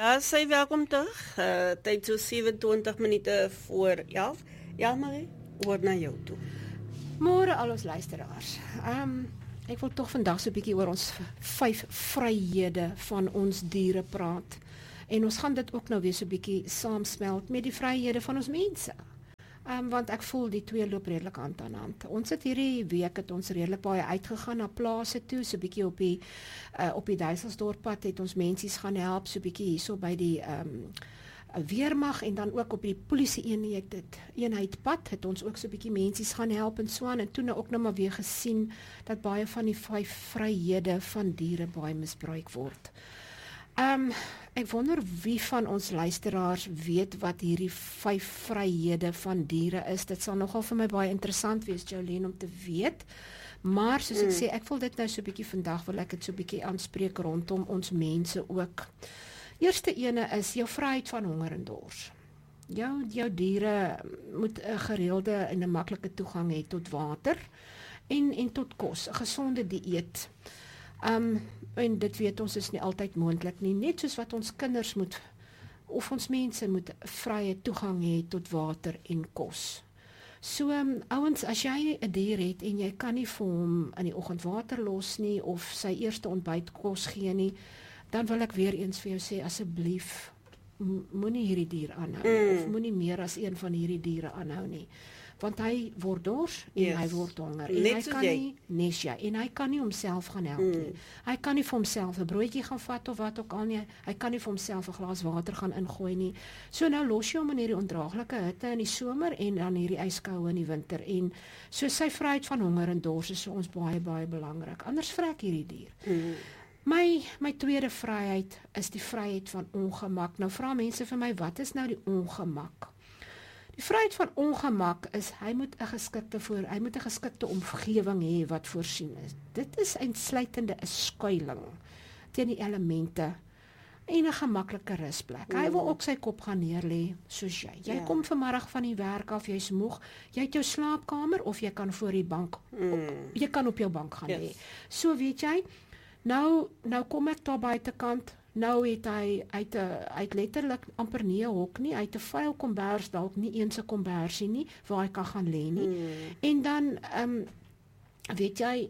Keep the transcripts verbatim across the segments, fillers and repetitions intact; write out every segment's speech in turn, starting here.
Ja, sy welkom terug. Uh, tyd so sewe-twintig minute voor elf. Ja, Marie, oor na jou toe. Môre al ons luisteraars. Um, ek wil tog vandag so 'n bietjie oor ons vyf vryhede van ons diere praat. En ons gaan dit ook nou weer so 'n bietjie saamsmelt met die vryhede van ons mense. Um, want ek voel die twee loop redelik hand aan hand. Ons het hierdie week het ons redelik baie uitgegaan na plase toe, so 'n bietjie op die uh, op die Duiselsdorppad het ons mensies gaan help, so 'n bietjie hierso by die um, weermag en dan ook op die polisie eenheid dit eenheidpad het ons ook so 'n bietjie mensies gaan help en so aan en toe nou ook nou maar weer gesien dat baie van die vyf vryhede van diere baie misbruik word. Um, ek wonder wie van ons luisteraars weet wat hierdie vyf vryhede van diere is. Dit sal nogal vir my baie interessant wees, Jolene, om te weet. Maar soos ek mm. sê, ek wil dit nou so 'n bietjie vandag wil ek dit so 'n bietjie aanspreek rondom ons mense ook. Eerste ene is jou vryheid van honger en dors. Jou jou diere moet 'n gereelde en 'n maklike toegang hê tot water en en tot kos, 'n gesonde dieet. Um, en dit weet ons is nie altyd moontlik nie, net soos wat ons kinders moet, of ons mense moet vrye toegang hê tot water en kos. So, um, ouens, as jy 'n dier het en jy kan nie vir hom in die oggend water los nie, of sy eerste ontbyt kos gee nie, dan wil ek weer eens vir jou sê, asseblief, moenie hierdie dier aanhou, mm. of moenie meer as een van hierdie diere aanhou nie. Want hy word dors en yes. hy word honger. En Net hy kan jy. nie, nes jy, en hy kan nie homself gaan help Mm. nie. Hy kan nie vir homself 'n broodjie gaan vat of wat ook al nie. Hy kan nie vir homself 'n glas water gaan ingooi nie. So nou los jy hom in hierdie ondraaglike hitte in die somer en dan hierdie yskoue in die winter. En so sy vryheid van honger en dors is vir ons baie baie belangrik. Anders vrek hierdie dier. Mm. My my tweede vryheid is die vryheid van ongemak. Nou vra mense vir my, wat is nou die ongemak? Die vryheid van ongemak is, hy moet 'n geskikte voor, hy moet 'n geskikte omgewing hê wat voorsien is. Dit is insluitende 'n skuiling teen die elemente en 'n gemaklike rusplek. Hy wil ook sy kop gaan neerlê soos jy. Jy Ja. kom vanmiddag van die werk af, jy's moeg, jy het jou slaapkamer of jy kan voor die bank, Mm. op, jy kan op jou bank gaan lê. Yes. So weet jy, nou nou kom ek daar buitekant. Nou het hy uit 'n uit letterlik amper nie 'n hok nie, uit 'n vuil kombers dalk nie eens 'n kombersie nie waar hy kan gaan lê nie. Mm. En dan ehm um, weet jy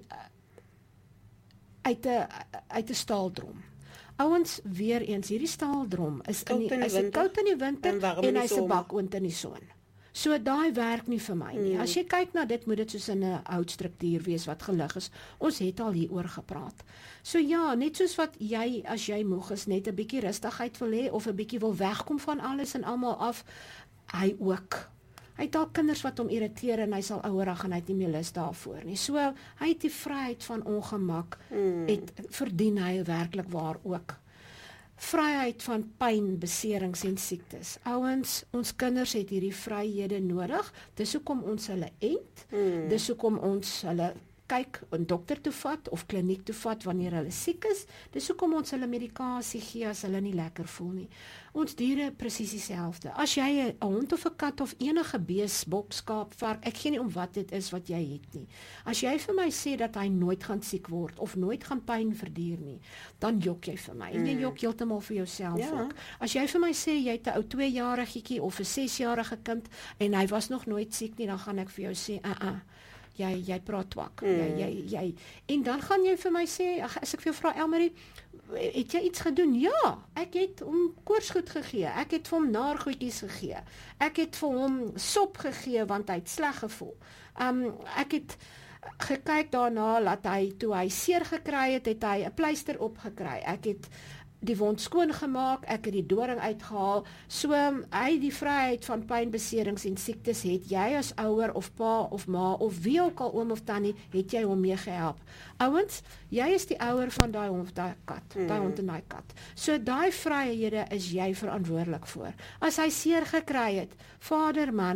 uit 'n uit 'n staaldrom. Ouens, weer eens, hierdie staaldrom is in die, Koud in die is winter koud in die winter en warm en, in die hy's 'n somer. bak oond in die son. So daai werk nie vir my nie. Mm. As jy kyk na dit, moet dit soos in 'n houtstruktuur wees wat gelig is. Ons het al hieroor gepraat. So ja, net soos wat jy as jy moeg is net 'n bietjie rustigheid wil hê of 'n bietjie wil wegkom van alles en almal af, hy ook. Hy het al kinders wat hom irriteer en hy sal ouer raak en hy het nie meer lus daarvoor nie. So hy het die vryheid van ongemak, Mm. het verdien hy werklik waar ook. Vryheid van pyn, beserings en siektes. Ouens, ons kinders het hierdie vryhede nodig. Dis hoekom ons hulle ent. Mm. Dis hoekom ons hulle kyk 'n dokter toe vat of kliniek toe vat wanneer hulle siek is. Dis hoekom ons hulle medikasie gee as hulle nie lekker voel nie. Ons diere presies dieselfde. As jy 'n hond of 'n kat of enige bees, bok, skaap, vark, ek gee nie om wat dit is wat jy het nie. As jy vir my sê dat hy nooit gaan siek word of nooit gaan pyn verduur nie, dan jok jy vir my. En jy jok heeltemal vir jouself Ja. ook. As jy vir my sê jy het 'n ou tweejarigetjie of 'n sesjarige kind en hy was nog nooit siek nie, dan gaan ek vir jou sê, "Uh uh, jy jy praat twak." Mm. Jy jy jy en dan gaan jy vir my sê, ag, as ek vir jou vra, Elmarie, het jy iets gedoen? Ja, ek het hom koorsgoed gegee. Ek het vir hom naargoedjies gegee. Ek het vir hom sop gegee want hy het sleg gevoel. Um ek het gekyk daarna dat hy toe hy seer gekry het, het hy 'n pleister opgekry. Ek het die wond skoon gemaak, ek het die doring uitgehaal. So hy die vryheid van pyn, beserings en siektes het jy as ouer of pa of ma of wie ook al, oom of tannie, het jy hom mee gehelp. Ouens, jy is die ouer van daai hond of daai kat, mm. daai hond en daai kat. So daai vryhede is jy verantwoordelik voor. As hy seer gekry het, vader man,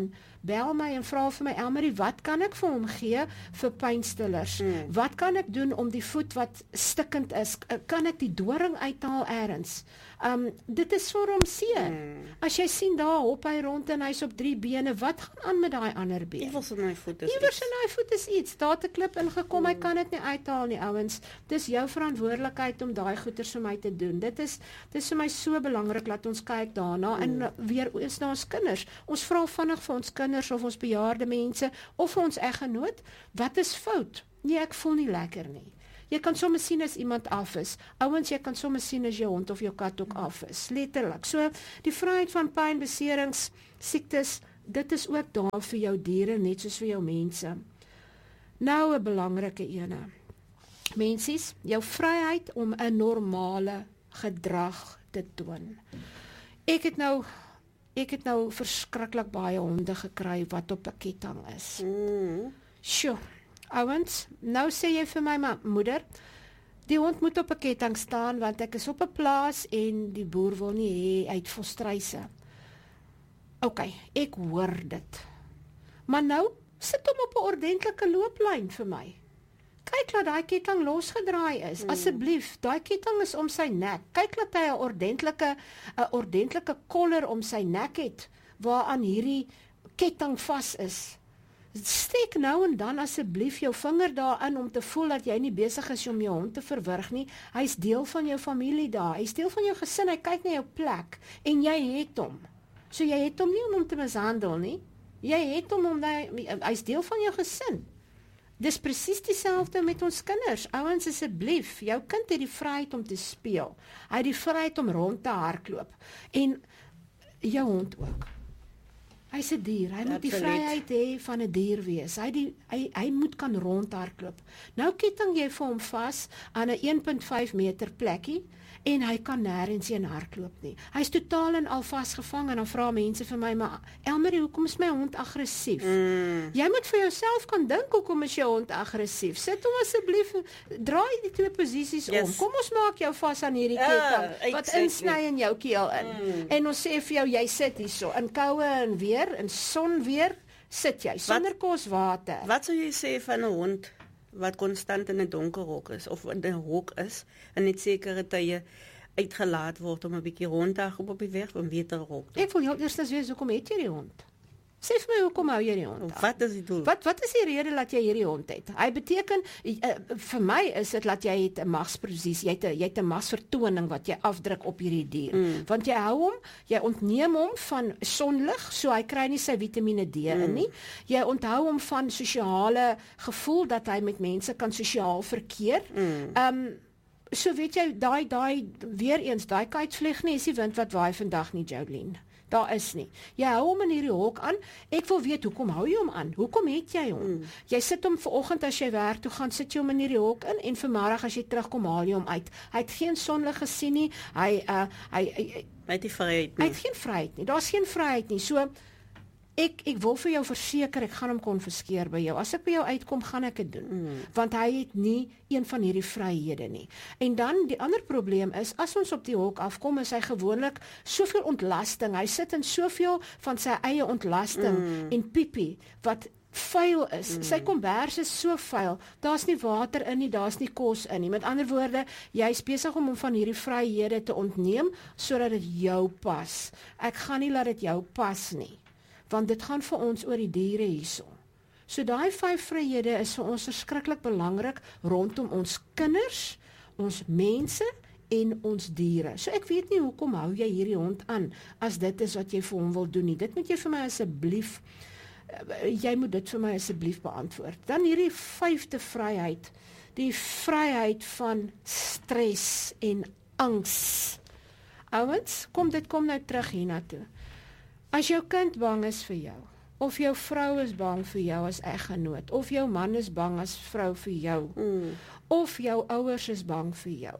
bel my en vra vir my, Elmarie, wat kan ek vir hom gee vir pynstillers? Mm. Wat kan ek doen om die voet wat stikkend is? Kan ek die doring uithaal eers? Um, dit is vir hom seer. Mm. As jy sien daar, hop hy rond en hy's op drie bene, wat gaan aan met daai ander been? Iewers in hy voet is Iewers in hy voet is iets. Daar het 'n klip ingekom, mm. hy kan dit nie uithaal nie, ouens. Dis jou verantwoordelikheid om daai goeders vir my te doen. Dit is, dit is vir my so belangrik dat ons kyk daarna, mm. en weer is na ons kinders. Ons vra vinnig vir ons kinders of ons bejaarde mense of vir ons eggenoot, wat is fout? Nee, ek voel nie lekker nie. Jy kan sommer sien as iemand af is. Ouens, jy kan sommer sien as jou hond of jou kat ook af is. Letterlik. So, die vryheid van pyn, beserings, siektes, dit is ook daar vir jou diere, net soos vir jou mense. Nou 'n belangrike ene. Mensies, jou vryheid om 'n normale gedrag te toon. Ek het nou ek het nou verskriklik baie honde gekry wat op 'n ketting is. Mm. Sjoe. Ouens, nou sê jy vir my, maar moeder, die hond moet op 'n ketting staan want ek is op 'n plaas en die boer wil nie hê uit volstryse. OK, ek hoor dit. Maar nou sit hom op 'n ordentlike looplyn vir my. Kyk laat daai ketting losgedraai is. Mm. Asseblief, daai ketting is om sy nek. Kyk laat hy 'n ordentlike 'n ordentlike koller om sy nek het waaraan hierdie ketting vas is. Steek nou en dan asseblief jou vinger daarin om te voel dat jy nie besig is om jou hond te verwrig nie. Hy's deel van jou familie daar. Hy's deel van jou gesin. Hy kyk na jou plek en jy het hom. So jy het hom nie om hom te mishandel nie. Jy het hom om hy, hy's deel van jou gesin. Dis presies dieselfde met ons kinders. Ouens, asseblief, jou kind het die vryheid om te speel. Hy het die vryheid om rond te hardloop. En jou hond ook. Hy's 'n dier. Hy moet die vryheid hê van 'n dier wees. Hy die hy hy moet kan rondhardloop. Nou ketting jy vir hom vas aan 'n een komma vyf meter plekkie en hy kan nêrens heen hardloop nie. Hy's totaal en al vasgevang en dan vra mense vir my, maar Elmarie, hoekom is my hond aggressief? Mm. Jy moet vir jouself kan dink, hoekom is jou hond aggressief? Sit hom asseblief, draai die twee posisies yes. om. Kom ons maak jou vas aan hierdie ketting uh, wat insny in jou keel in. Mm. En ons sê vir jou, jy sit hierso in koue en weer, in son weer, sit jy sonder wat, kos water. Wat sou jy sê van 'n hond wat konstant in 'n donker hok is of in 'n hok is en net sekere tye uitgelaat word om 'n bietjie rond te hardloop op die weg om weer te hok? Ek wil jou eers weet hoekom het jy die hond? Sê vir my, hoekom hou jy die hond? Wat is die doel? Wat wat is die rede dat jy hierdie hond het? Hy beteken uh, vir my is dit dat jy het 'n magsposisie, jy het 'n jy het 'n magsvertoning wat jy afdruk op hierdie dier. Mm. Want jy hou hom, jy ontneem hom van sonlig, so hy kry nie sy Vitamiene D mm. in nie. Jy onthou hom van sosiale gevoel dat hy met mense kan sosiaal verkeer. Mm. Um so weet jy, daai daai weer eens, daai kite vlieg nie, is die wind wat waai vandag nie, Jolene. Daar is nie. Jy hou hom in hierdie hok aan. Ek wil weet, hoekom hou jy hom aan? Hoekom het jy hom? Mm. Jy sit hom vanoggend as jy werk toe gaan, sit jy hom in hierdie hok in en vanmiddag as jy terugkom haal jy hom uit. Hy het geen sonlig gesien nie. Hy uh hy hy, hy het nie vryheid nie. Hy het geen vryheid nie. Daar's geen vryheid nie. So Ek ek wil vir jou verseker, ek gaan hom konfiskeer by jou. As ek by jou uitkom, gaan ek dit doen. Mm. Want hy het nie een van hierdie vryhede nie. En dan die ander probleem is, as ons op die hok afkom, is hy gewoonlik soveel ontlasting. Hy sit in soveel van sy eie ontlasting mm. en piepie wat vuil is. Mm. Sy kombers is so vuil. Daar's nie water in nie, daar's nie kos in nie. Met ander woorde, jy's besig om hom van hierdie vryhede te ontneem sodat dit jou pas. Ek gaan nie laat dit jou pas nie. Want dit gaan vir ons oor die diere hierso. So daai vyf vryhede is vir ons verskriklik belangrik rondom ons kinders, ons mense en ons diere. So ek weet nie hoekom hou jy hierdie hond aan as dit is wat jy vir hom wil doen nie. Dit moet jy vir my asseblief jy moet dit vir my asseblief beantwoord. Dan hierdie vyfde vryheid, die vryheid van stres en angs. Ouens, kom dit kom nou terug hiernatoe. As jou kind bang is vir jou, of jou vrou is bang vir jou as eggenoot, of jou man is bang as vrou vir jou, mm. of jou ouers is bang vir jou,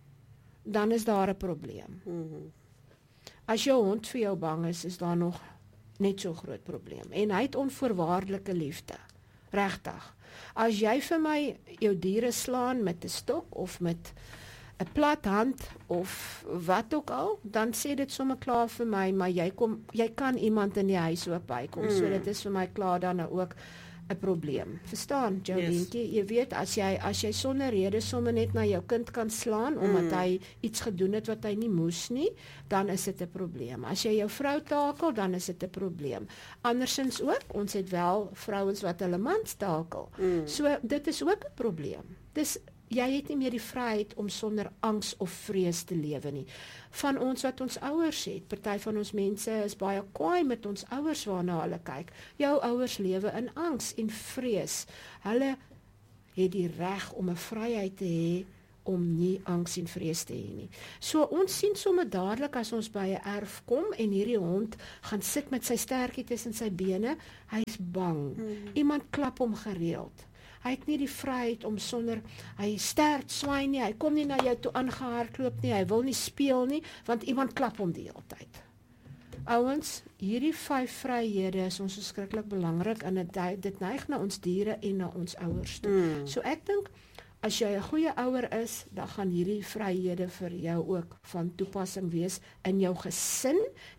dan is daar 'n probleem. Mm. As jou hond vir jou bang is, is daar nog net so groot probleem. En hy het onvoorwaardelike liefde. Regtig. As jy vir my jou diere slaan met 'n stok of met 'n plat hand of wat ook al, dan sê dit sommer klaar vir my, maar jy kom jy kan iemand in die huis ook bykom. Mm. So dit is vir my klaar dan nou ook 'n probleem. Verstaan, Jolentjie? Yes. Jy weet as jy as jy sonder rede sommer net na jou kind kan slaan omdat mm. hy iets gedoen het wat hy nie moes nie, dan is dit 'n probleem. As jy jou vrou takel, dan is dit 'n probleem. Andersins ook, ons het wel vrouens wat hulle mans takel. Mm. So dit is ook 'n probleem. Dis jy het nie meer die vryheid om sonder angs of vrees te lewe nie. Van ons wat ons ouers het, party van ons mense is baie kwaai met ons ouers waarna hulle kyk. Jou ouers lewe in angs en vrees. Hulle het die reg om 'n vryheid te hê om nie angs en vrees te hê nie. So ons sien sommer dadelik as ons by 'n erf kom en hierdie hond gaan sit met sy stertjie tussen sy bene, hy is bang. Hmm. Iemand klap hom gereeld. Hy het nie die vryheid om sonder, hy stert swaai nie, hy kom nie na jou toe aangehardloop nie, hy wil nie speel nie, want iemand klap hom die hele tyd. Ouens, hierdie vyf vryhede is ons verskriklik belangrik en dit, dit neig na ons diere en na ons ouers toe. Mm. So ek dink, as jy 'n goeie ouer is, dan gaan hierdie vryhede vir jou ook van toepassing wees in jou gesin